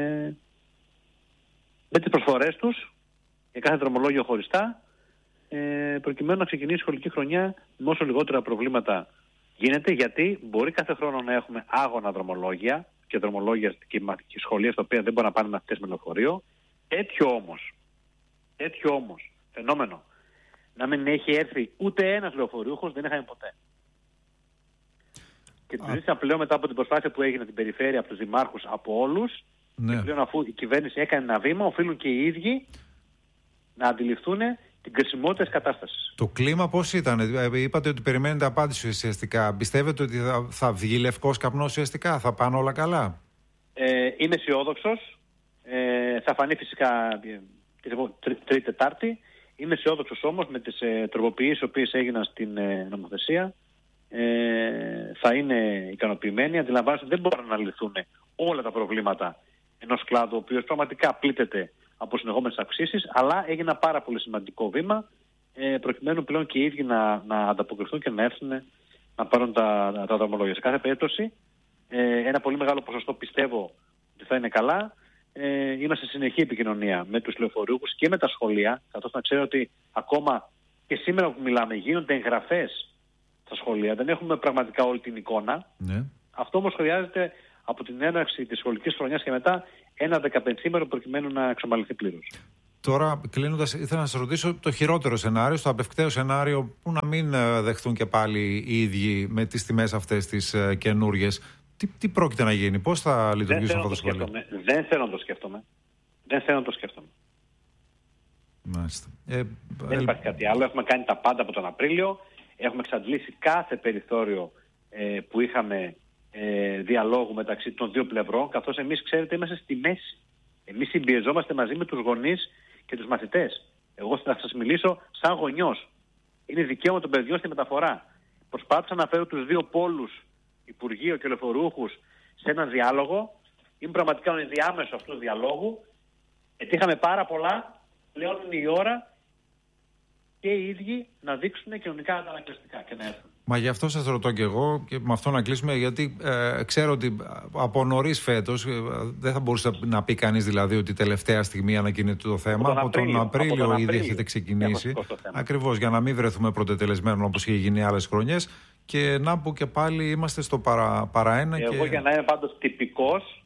με τις προσφορές τους για κάθε δρομολόγιο χωριστά, ε, προκειμένου να ξεκινήσει η σχολική χρονιά με όσο λιγότερα προβλήματα γίνεται, γιατί μπορεί κάθε χρόνο να έχουμε άγωνα δρομολόγια και δρομολόγια και σχολεία στα οποία δεν μπορεί να πάνε μαθητές με λεωφορείο. Τέτοιο όμως, τέτοιο όμως φαινόμενο να μην έχει έρθει ούτε ένας λεωφορείουχος δεν είχαμε ποτέ. Και τους ζήτησα πλέον μετά από την προσπάθεια που έγινε την περιφέρεια, από τους δημάρχους, από όλους. Ναι. Και πλέον αφού η κυβέρνηση έκανε ένα βήμα, οφείλουν και οι ίδιοι να αντιληφθούν την κρισιμότητα της κατάστασης. Το κλίμα πώς ήταν? Είπατε ότι περιμένετε απάντηση ουσιαστικά. Πιστεύετε ότι θα, θα βγει λευκός καπνός ουσιαστικά? Θα πάνε όλα καλά? Ε, είμαι αισιόδοξος. Ε, θα φανεί φυσικά Τρίτη Τετάρτη. Είμαι αισιόδοξος όμως με τις ε, τροποποιήσεις οι οποίες έγιναν στην ε, νομοθεσία. Ε, θα είναι ικανοποιημένοι. Αντιλαμβάνονται ότι δεν μπορούν να λυθούν όλα τα προβλήματα ενός κλάδου ο οποίος πραγματικά πλήττεται από συνεχόμενες αυξήσεις, αλλά έγινε ένα πάρα πολύ σημαντικό βήμα ε, προκειμένου πλέον και οι ίδιοι να, να ανταποκριθούν και να έρθουν να πάρουν τα, τα, τα δρομολόγια. Σε κάθε περίπτωση, ε, ένα πολύ μεγάλο ποσοστό πιστεύω ότι θα είναι καλά. Ε, είμαστε σε συνεχή επικοινωνία με τους λεωφορείους και με τα σχολεία, καθώς να ξέρω ότι ακόμα και σήμερα που μιλάμε γίνονται εγγραφές στα σχολεία. Δεν έχουμε πραγματικά όλη την εικόνα. Ναι. Αυτό όμως χρειάζεται από την έναρξη της σχολικής χρονιάς και μετά ένα δεκαπενθήμερο προκειμένου να εξομαλυνθεί πλήρως. Τώρα, κλείνοντας, ήθελα να σας ρωτήσω το χειρότερο σενάριο, στο απευκταίο σενάριο που να μην δεχθούν και πάλι οι ίδιοι με τις τιμές αυτές τις καινούριες. Τι, τι πρόκειται να γίνει, πώς θα λειτουργήσουν αυτά τα σχολεία? Δεν θέλω να το σκέφτομαι. Δεν θέλω να το σκέφτομαι. Μάλιστα. Ε, δεν υπάρχει κάτι άλλο. Έχουμε κάνει τα πάντα από τον Απρίλιο. Έχουμε εξαντλήσει κάθε περιθώριο ε, που είχαμε ε, διαλόγου μεταξύ των δύο πλευρών, καθώς εμείς, ξέρετε, είμαστε στη μέση. Εμείς συμπιεζόμαστε μαζί με τους γονείς και τους μαθητές. Εγώ θα σας μιλήσω σαν γονιός. Είναι δικαίωμα των παιδιών στη μεταφορά. Προσπάθησα να φέρω τους δύο πόλους, Υπουργείο και λεωφορείουχους, σε έναν διάλογο. Είμαι πραγματικά ο ενδιάμεσος αυτού του διαλόγου. Ετύχαμε πάρα πολλά. Πλέον είναι η ώρα και οι ίδιοι να δείξουν κοινωνικά αντανακλαστικά και να έρθουν. Μα γι' αυτό σας ρωτώ και εγώ, και με αυτό να κλείσουμε, γιατί ε, ξέρω ότι από νωρίς φέτος ε, δεν θα μπορούσε να πει κανείς δηλαδή ότι τελευταία στιγμή ανακοινείται το θέμα. Από τον, από τον Απρίλιο, από τον Απρίλιο ήδη έχετε ξεκινήσει. Ακριβώς, για να μην βρεθούμε πρωτετελεσμένοι όπως είχε γίνει άλλες χρονιές. Και να που και πάλι είμαστε στο παρα, παραένα. Εγώ και... για να είμαι πάντως τυπικός,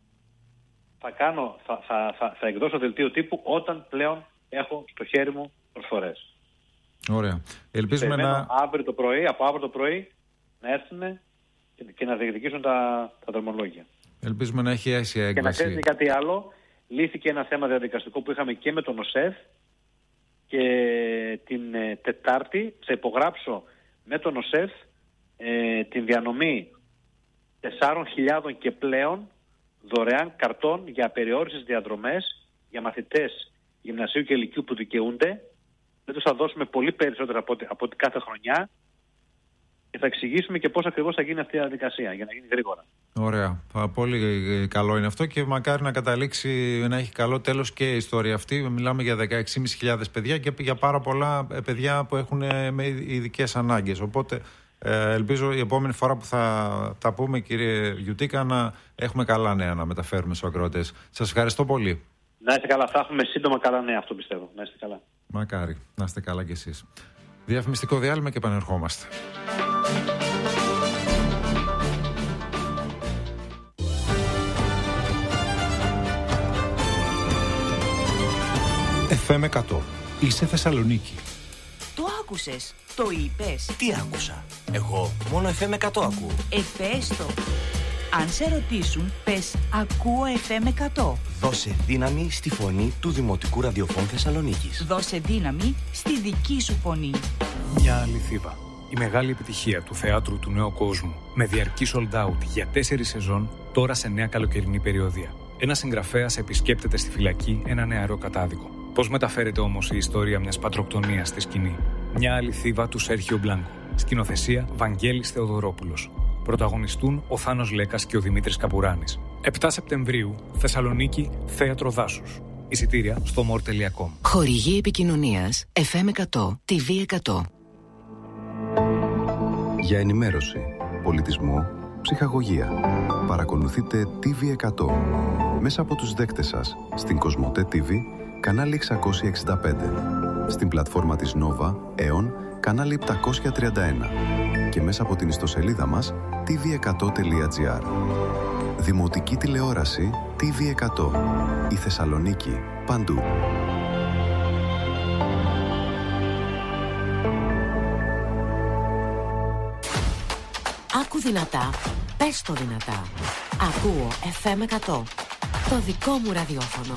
θα, κάνω, θα, θα, θα, θα εκδώσω δελτίο τύπου όταν πλέον έχω στο χέρι μου προσφορές. Ωραία. Ελπίζουμε να... αύριο το πρωί, από αύριο το πρωί να έρθουν και να διεκδικήσουν τα, τα δρομολόγια. Ελπίζουμε να έχει αίσια έκβαση. Και να ξέρετε κάτι άλλο, λύθηκε ένα θέμα διαδικαστικό που είχαμε και με τον ΟΣΕΦ και την ε, Τετάρτη θα υπογράψω με τον ΟΣΕΦ ε, την διανομή τεσσάρων χιλιάδων και πλέον δωρεάν καρτών για απεριόριστες διαδρομές για μαθητές γυμνασίου και λυκείου που δικαιούνται. Δεν τους θα δώσουμε πολύ περισσότερα από, από ό,τι κάθε χρονιά και θα εξηγήσουμε και πώς ακριβώς θα γίνει αυτή η διαδικασία για να γίνει γρήγορα. Ωραία. Πολύ καλό είναι αυτό και μακάρι να καταλήξει να έχει καλό τέλος και η ιστορία αυτή. Μιλάμε για δεκαέξι χιλιάδες παιδιά και για πάρα πολλά παιδιά που έχουν με ειδικές ανάγκες. Οπότε ελπίζω η επόμενη φορά που θα τα πούμε, κύριε Γιουτίκα, να έχουμε καλά νέα να μεταφέρουμε στους ακροατές. Σας ευχαριστώ πολύ. Να είστε καλά. Θα έχουμε σύντομα καλά νέα, αυτό πιστεύω. Να είστε καλά. Μακάρι. Να είστε καλά κι εσείς. Διαφημιστικό διάλειμμα και επανερχόμαστε. εφ εμ εκατό. Είσαι Θεσσαλονίκη. Το άκουσες, το είπες. Τι άκουσα? Εγώ μόνο εφ εμ εκατό ακούω. Εφέστο. Αν σε ρωτήσουν, πες ακούω εφ εμ εκατό. Δώσε δύναμη στη φωνή του Δημοτικού Ραδιοφώνου Θεσσαλονίκης. Δώσε δύναμη στη δική σου φωνή. Μια αληθίδα. Η μεγάλη επιτυχία του θεάτρου του νέου κόσμου. Με διαρκή sold out για τέσσερις σεζόν, τώρα σε νέα καλοκαιρινή περιοδία. Ένας συγγραφέας επισκέπτεται στη φυλακή ένα νεαρό κατάδικο. Πώς μεταφέρεται όμως η ιστορία μιας πατροκτονίας στη σκηνή? Μια αληθίδα του Σέρχιο Μπλάνκο. Σκηνοθεσία Βαγγέλης Θεοδωρόπουλος. Πρωταγωνιστούν ο Θάνος Λέκας και ο Δημήτρης Καπουράνης. επτά Σεπτεμβρίου, Θεσσαλονίκη, Θέατρο Δάσους. Εισιτήρια στο μορ τελεία κομ. Χορηγή επικοινωνίας εφ εμ εκατό, τι βι εκατό. Για ενημέρωση, πολιτισμό, ψυχαγωγία. Παρακολουθείτε τι βι εκατό μέσα από τους δέκτες σας στην Κοσμοτέ τι βι, κανάλι εξακόσια εξήντα πέντε, στην πλατφόρμα της Nova, Aeon, κανάλι επτακόσια τριάντα ένα και μέσα από την ιστοσελίδα μας τι βι εκατό τελεία τζι άρ. Δημοτική τηλεόραση τι βι εκατό. Η Θεσσαλονίκη παντού. Άκου δυνατά, πες το δυνατά. Ακούω εφ εμ εκατό. Το δικό μου ραδιόφωνο.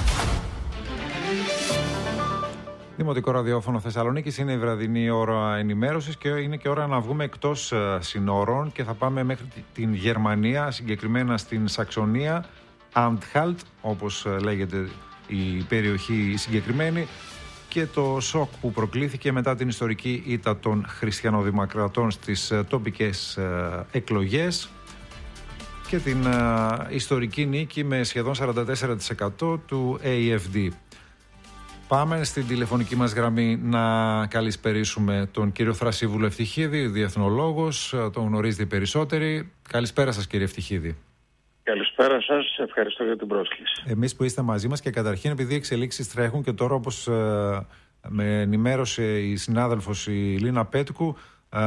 Δημοτικό ραδιόφωνο Θεσσαλονίκης, είναι η βραδινή ώρα ενημέρωσης και είναι και ώρα να βγούμε εκτός συνόρων και θα πάμε μέχρι την Γερμανία, συγκεκριμένα στην Σαξονία, Anhalt, όπως λέγεται η περιοχή συγκεκριμένη, και το σοκ που προκλήθηκε μετά την ιστορική ήττα των χριστιανοδημοκρατών στις τοπικές εκλογές και την ιστορική νίκη με σχεδόν σαράντα τέσσερα τοις εκατό του έι εφ ντι. Πάμε στην τηλεφωνική μας γραμμή να καλησπερίσουμε τον κύριο Θρασίβουλο Ευτυχίδη, διεθνολόγος, τον γνωρίζετε περισσότεροι. Καλησπέρα σας, κύριε Ευτυχίδη. Καλησπέρα σας, ευχαριστώ για την πρόσκληση. Εμείς που είστε μαζί μας, και καταρχήν επειδή οι εξελίξεις τρέχουν και τώρα, όπως ε, με ενημέρωσε η συνάδελφος η Λίνα Πέτκου, ε,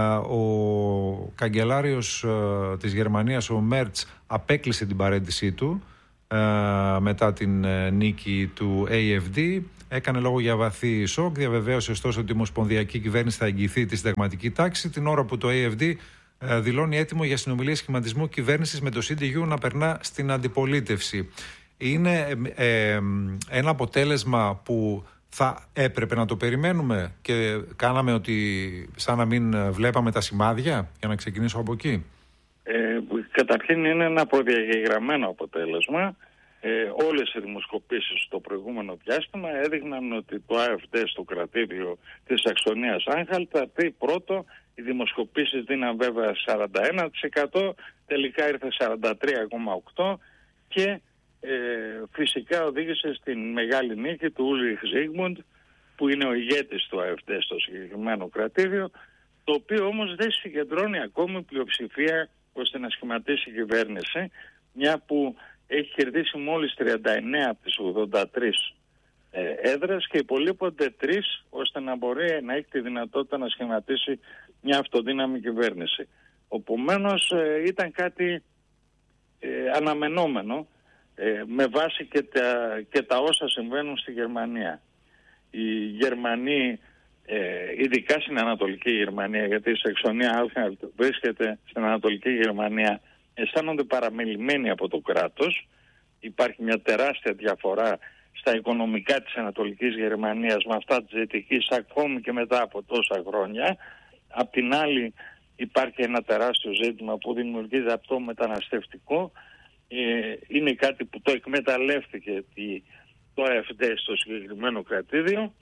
ο καγκελάριος ε, της Γερμανίας, ο Μέρτς, απέκλεισε την παραίτησή του ε, μετά την ε, νίκη του έι εφ ντι. Έκανε λόγο για βαθύ σοκ, διαβεβαίωσε ωστόσο ότι η ομοσπονδιακή κυβέρνηση θα εγγυηθεί τη συνταγματική τάξη, την ώρα που το έι εφ ντι δηλώνει έτοιμο για συνομιλίες σχηματισμού κυβέρνησης με το σι ντι γιου να περνά στην αντιπολίτευση. Είναι ε, ένα αποτέλεσμα που θα έπρεπε να το περιμένουμε και κάναμε ότι σαν να μην βλέπαμε τα σημάδια, για να ξεκινήσω από εκεί. Ε, καταρχήν είναι ένα προδιαγεγραμμένο αποτέλεσμα. Ε, όλες οι δημοσκοπήσεις στο προηγούμενο διάστημα έδειχναν ότι το έι εφ ντι στο κρατήριο της Σαξονίας Anhalt θα πει πρώτο. Οι δημοσκοπήσεις δίναν βέβαια σαράντα ένα τοις εκατό, τελικά ήρθε σαράντα τρία κόμμα οκτώ τοις εκατό και ε, φυσικά οδήγησε στην μεγάλη νίκη του Ulrich Zygmunt, που είναι ο ηγέτης του έι εφ ντι στο συγκεκριμένο κρατήριο, το οποίο όμως δεν συγκεντρώνει ακόμη πλειοψηφία ώστε να σχηματίσει κυβέρνηση, μια που έχει κερδίσει μόλις τριάντα εννέα από τις ογδόντα τρεις ε, έδρες και υπολείπονται τρεις ώστε να μπορεί να έχει τη δυνατότητα να σχηματίσει μια αυτοδύναμη κυβέρνηση. Οπομένως ε, ήταν κάτι ε, αναμενόμενο ε, με βάση και τα, και τα όσα συμβαίνουν στη Γερμανία. Οι Γερμανοί, ε, ειδικά στην Ανατολική Γερμανία, γιατί η Σαξονία Anhalt βρίσκεται στην Ανατολική Γερμανία, αισθάνονται παραμελημένοι από το κράτος. Υπάρχει μια τεράστια διαφορά στα οικονομικά της Ανατολικής Γερμανίας με αυτά της Δυτικής ακόμη και μετά από τόσα χρόνια. Απ' την άλλη υπάρχει ένα τεράστιο ζήτημα που δημιουργείται από το μεταναστευτικό. Ε, είναι κάτι που το εκμεταλλεύτηκε το έι εφ ντι στο συγκεκριμένο κρατήδιο.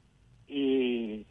Η,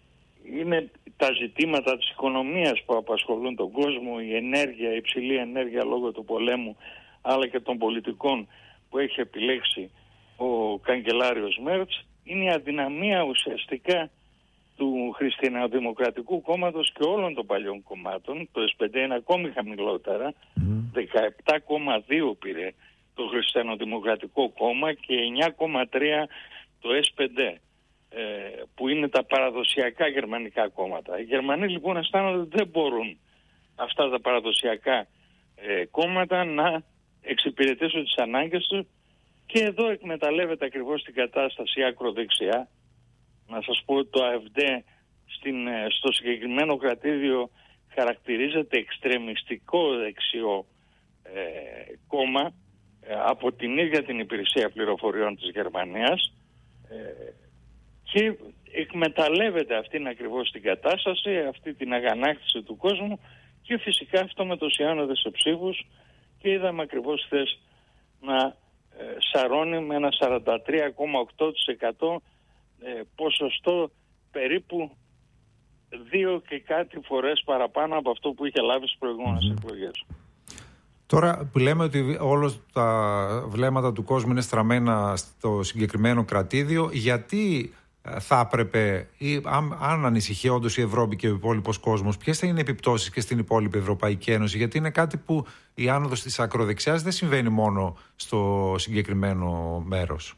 είναι τα ζητήματα της οικονομίας που απασχολούν τον κόσμο, η ενέργεια, η υψηλή ενέργεια λόγω του πολέμου, αλλά και των πολιτικών που έχει επιλέξει ο καγκελάριος Μέρτς. Είναι η αδυναμία ουσιαστικά του Χριστιανοδημοκρατικού Κόμματος και όλων των παλιών κομμάτων. Το ες πι ντι είναι ακόμη χαμηλότερα, mm. δεκαεπτά κόμμα δύο πήρε το Χριστιανοδημοκρατικό Κόμμα και εννιά κόμμα τρία το ες πι ντι, ε, που είναι τα παραδοσιακά γερμανικά κόμματα. Οι Γερμανοί λοιπόν αισθάνονται ότι δεν μπορούν αυτά τα παραδοσιακά ε, κόμματα να εξυπηρετήσουν τις ανάγκες τους, και εδώ εκμεταλλεύεται ακριβώς την κατάσταση ακροδεξιά. Να σας πω ότι το έι εφ ντι στην, στο συγκεκριμένο κρατήδιο χαρακτηρίζεται εξτρεμιστικό δεξιό ε, κόμμα ε, από την ίδια την Υπηρεσία Πληροφοριών της Γερμανίας ε, και εκμεταλλεύεται αυτήν ακριβώς την κατάσταση, αυτή την αγανάκτηση του κόσμου, και φυσικά αυτό μετοσιάνονται σε ψήφους, και είδαμε ακριβώς χθες να ε, σαρώνει με ένα σαράντα τρία κόμμα οκτώ τοις εκατό ε, ποσοστό, περίπου δύο και κάτι φορές παραπάνω από αυτό που είχε λάβει στις προηγούμενες mm-hmm. εκλογές. Τώρα που λέμε ότι όλα τα βλέμματα του κόσμου είναι στραμμένα στο συγκεκριμένο κρατήδιο, γιατί θα έπρεπε, ή αν, αν ανησυχεί όντως η Ευρώπη και ο υπόλοιπος κόσμος, ποιες θα είναι οι επιπτώσεις και στην υπόλοιπη Ευρωπαϊκή Ένωση? Γιατί είναι κάτι που η άνοδος της ακροδεξιάς δεν συμβαίνει μόνο στο συγκεκριμένο μέρος.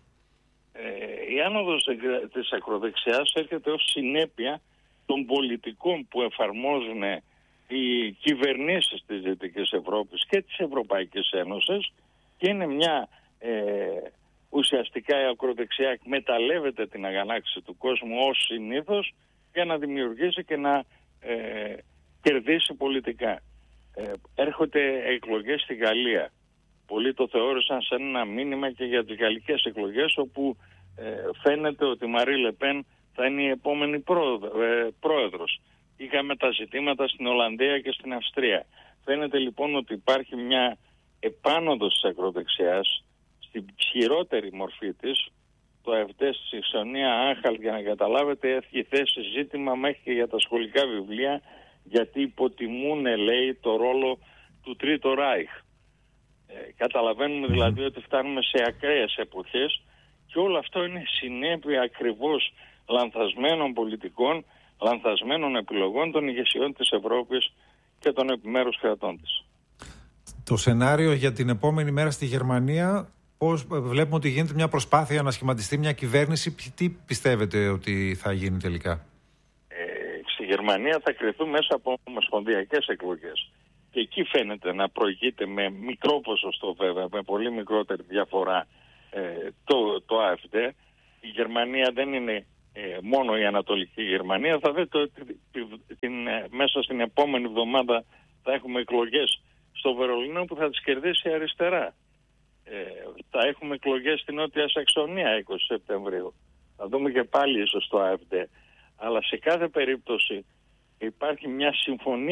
Ε, η άνοδος της ακροδεξιάς έρχεται ως συνέπεια των πολιτικών που εφαρμόζουν οι κυβερνήσεις της Δυτικής Ευρώπης και της Ευρωπαϊκής Ένωσης, και είναι μια ε, ουσιαστικά η ακροδεξιά εκμεταλλεύεται την αγανάκτηση του κόσμου ως συνήθως για να δημιουργήσει και να ε, κερδίσει πολιτικά. Ε, έρχονται εκλογές στη Γαλλία. Πολλοί το θεώρησαν σαν ένα μήνυμα και για τις γαλλικές εκλογές, όπου ε, φαίνεται ότι η Μαρί Λεπέν θα είναι η επόμενη πρόεδρο, ε, πρόεδρος. Είχαμε τα ζητήματα στην Ολλανδία και στην Αυστρία. Φαίνεται λοιπόν ότι υπάρχει μια επάνωδος της ακροδεξιάς στην χειρότερη μορφή της. Το ΑΕΦΔ στη Σαξονία Άνχαλτ, για να καταλάβετε, έχει θέσει ζήτημα μέχρι και για τα σχολικά βιβλία, γιατί υποτιμούν, λέει, το ρόλο του Τρίτου Ράιχ. Ε, καταλαβαίνουμε δηλαδή ότι φτάνουμε σε ακραίες εποχές και όλο αυτό είναι συνέπεια ακριβώς λανθασμένων πολιτικών, λανθασμένων επιλογών των ηγεσιών της Ευρώπης και των επιμέρους κρατών της. Το σενάριο για την επόμενη μέρα στη Γερμανία, πώς βλέπουμε ότι γίνεται μια προσπάθεια να σχηματιστεί μια κυβέρνηση, τι πιστεύετε ότι θα γίνει τελικά? Ε, στη Γερμανία θα κρυθούν μέσα από ομοσπονδιακές εκλογές. Και εκεί φαίνεται να προηγείται με μικρό ποσοστό, βέβαια, με πολύ μικρότερη διαφορά, ε, το, το ΑΕΦΔ. Η Γερμανία δεν είναι ε, μόνο η Ανατολική Γερμανία. Θα δείτε ότι την, ε, μέσα στην επόμενη εβδομάδα θα έχουμε εκλογές στο Βερολίνο που θα τις κερδίσει η αριστερά. Ε, θα έχουμε εκλογές στην Νότια Σαξονία είκοσι Σεπτεμβρίου. Θα δούμε και πάλι ίσως το ΑΕΦΔ. Αλλά σε κάθε περίπτωση υπάρχει μια συμφωνία